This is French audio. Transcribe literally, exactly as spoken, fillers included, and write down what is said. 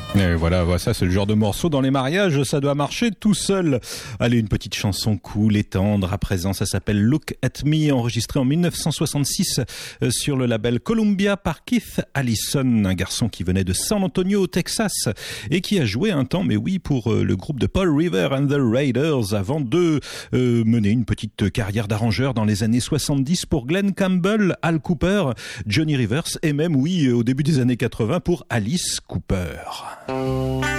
Et voilà, voilà, ça c'est le genre de morceau dans les mariages, ça doit marcher tout seul. Allez, une petite chanson cool et tendre à présent, ça s'appelle Look at Me, enregistré en dix-neuf cent soixante-six euh, sur le label Columbia par Keith Allison, un garçon qui venait de San Antonio au Texas et qui a joué un temps, mais oui, pour euh, le groupe de Paul River and the Raiders avant de euh, mener une petite carrière d'arrangeur dans les années soixante-dix pour Glenn Campbell, Al Cooper, Johnny Rivers et même, oui, au début des années quatre-vingts pour Alice Cooper.